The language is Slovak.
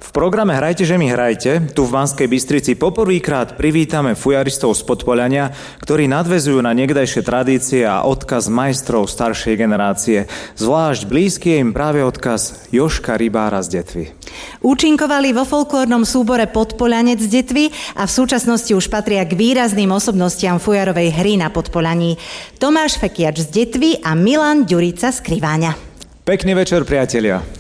V programe Hrajte, že mi hrajte, tu v Banskej Bystrici poprvýkrát privítame fujaristov z Podpoľania, ktorí nadväzujú na niekdajšie tradície a odkaz majstrov staršej generácie. Zvlášť blízky je im práve odkaz Jožka Rybára z Detvy. Účinkovali vo folklórnom súbore Podpoľanec z Detvy a v súčasnosti už patria k výrazným osobnostiam fujarovej hry na Podpoľaní. Tomáš Fekiač z Detvy a Milan Ďurica z Kriváňa. Pekný večer, priatelia.